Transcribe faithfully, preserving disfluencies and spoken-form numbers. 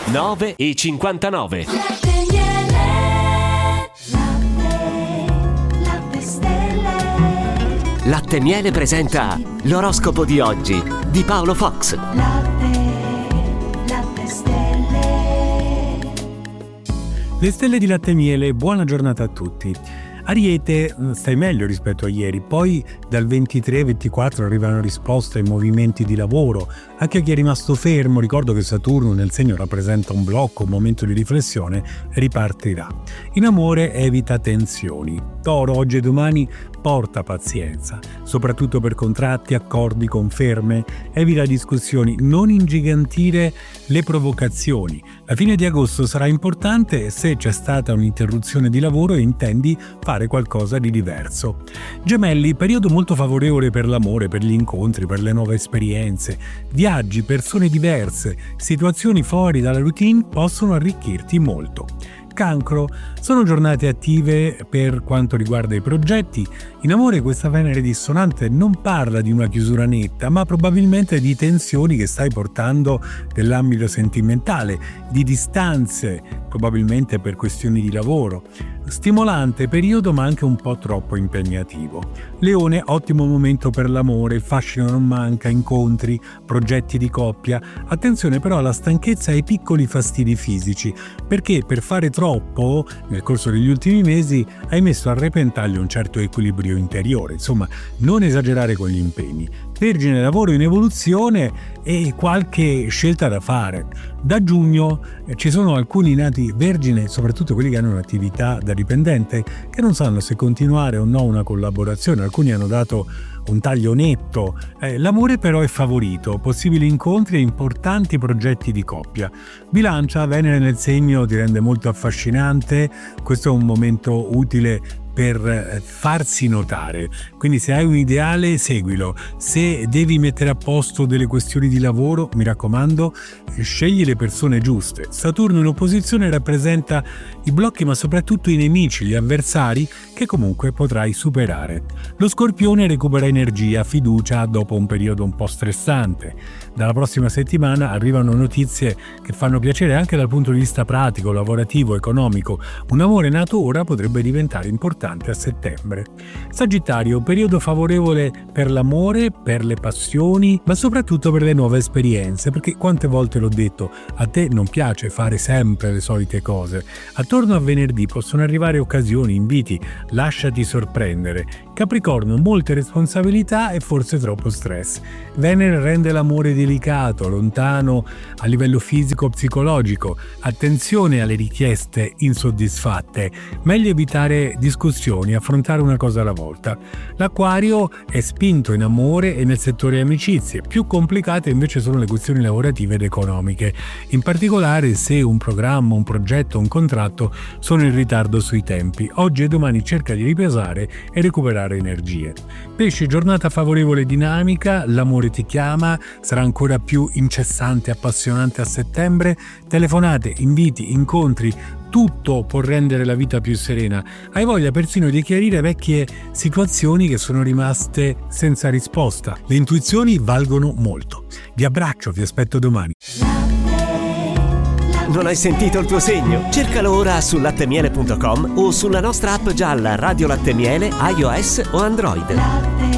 nove e cinquantanove. Latte miele, latte, latte stelle. Latte Miele presenta l'oroscopo di oggi di Paolo Fox. Latte, latte stelle. Le stelle di Latte Miele, buona giornata a tutti. Ariete, stai meglio rispetto a ieri, poi dal ventitré ventiquattro arrivano risposte ai movimenti di lavoro. Anche a chi è rimasto fermo, ricordo che Saturno nel segno rappresenta un blocco, un momento di riflessione, ripartirà. In amore evita tensioni. Toro, oggi e domani porta pazienza, soprattutto per contratti, accordi, conferme. Evita discussioni, non ingigantire le provocazioni. La fine di agosto sarà importante se c'è stata un'interruzione di lavoro e intendi fare qualcosa di diverso. Gemelli, periodo molto favorevole per l'amore, per gli incontri, per le nuove esperienze. Viaggi, persone diverse, situazioni fuori dalla routine possono arricchirti molto. Cancro, sono giornate attive per quanto riguarda i progetti. In amore questa Venere dissonante non parla di una chiusura netta, ma probabilmente di tensioni che stai portando nell'ambito sentimentale, di distanze, probabilmente per questioni di lavoro. Stimolante periodo ma anche un po' troppo impegnativo. Leone, ottimo momento per l'amore, il fascino non manca, incontri, progetti di coppia. Attenzione però alla stanchezza e ai piccoli fastidi fisici, perché per fare troppo nel corso degli ultimi mesi hai messo a repentaglio un certo equilibrio interiore. Insomma, non esagerare con gli impegni. Vergine, lavoro in evoluzione e qualche scelta da fare. Da giugno eh, ci sono alcuni nati Vergine, soprattutto quelli che hanno un'attività da dipendente, che non sanno se continuare o no una collaborazione. Alcuni hanno dato un taglio netto. Eh, l'amore però è favorito, possibili incontri e importanti progetti di coppia. Bilancia, Venere nel segno ti rende molto affascinante, questo è un momento utile per farsi notare, quindi se hai un ideale seguilo, se devi mettere a posto delle questioni di lavoro mi raccomando scegli le persone giuste. Saturno in opposizione rappresenta i blocchi ma soprattutto i nemici, gli avversari che comunque potrai superare. Lo Scorpione recupera energia, fiducia dopo un periodo un po' stressante. Dalla prossima settimana arrivano notizie che fanno piacere anche dal punto di vista pratico, lavorativo, economico. Un amore nato ora potrebbe diventare importante a settembre. Sagittario, periodo favorevole per l'amore, per le passioni, ma soprattutto per le nuove esperienze, perché quante volte l'ho detto, a te non piace fare sempre le solite cose. Attorno a venerdì possono arrivare occasioni, inviti, lasciati sorprendere. Capricorno, molte responsabilità e forse troppo stress. Venere rende l'amore delicato, lontano a livello fisico-psicologico. Attenzione alle richieste insoddisfatte. Meglio evitare discussioni, affrontare una cosa alla volta. L'Acquario è spinto in amore e nel settore amicizie. Più complicate invece sono le questioni lavorative ed economiche. In particolare se un programma, un progetto, un contratto sono in ritardo sui tempi. Oggi e domani cerca di riposare e recuperare energie. Pesci, giornata favorevole e dinamica, l'amore ti chiama, sarà ancora più incessante e appassionante a settembre, telefonate, inviti, incontri, tutto può rendere la vita più serena. Hai voglia persino di chiarire vecchie situazioni che sono rimaste senza risposta. Le intuizioni valgono molto. Vi abbraccio, vi aspetto domani. Non hai sentito il tuo segno? Cercalo ora su lattemiele punto com o sulla nostra app gialla Radio Latte Miele, iOS o Android. Latte.